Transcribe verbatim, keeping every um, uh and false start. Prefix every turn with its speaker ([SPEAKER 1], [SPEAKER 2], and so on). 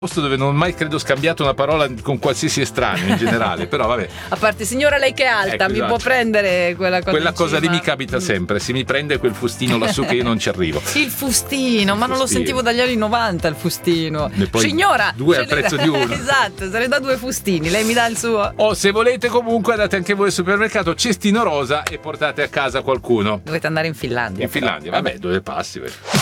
[SPEAKER 1] posto dove non ho mai credo scambiato una parola con qualsiasi estraneo in generale, però vabbè.
[SPEAKER 2] A parte, signora, lei che è alta,
[SPEAKER 1] Ecco,
[SPEAKER 2] mi
[SPEAKER 1] esatto.
[SPEAKER 2] può prendere quella cosa
[SPEAKER 1] Quella
[SPEAKER 2] in
[SPEAKER 1] cosa lì
[SPEAKER 2] cima?
[SPEAKER 1] mi capita sempre, se mi prende quel fustino lassù che io non ci arrivo.
[SPEAKER 2] Il fustino, ma non lo
[SPEAKER 1] fustino.
[SPEAKER 2] sentivo dagli anni novanta il fustino.
[SPEAKER 1] E poi
[SPEAKER 2] Signora,
[SPEAKER 1] due
[SPEAKER 2] ce
[SPEAKER 1] al
[SPEAKER 2] ne-
[SPEAKER 1] prezzo di uno.
[SPEAKER 2] Esatto, se ne dà due fustini, lei mi dà il suo?
[SPEAKER 1] O se volete comunque andate anche voi al supermercato, cestino rosa e portate a casa qualcuno.
[SPEAKER 2] Dovete andare in Finlandia.
[SPEAKER 1] In
[SPEAKER 2] però.
[SPEAKER 1] Finlandia, vabbè, dove passi?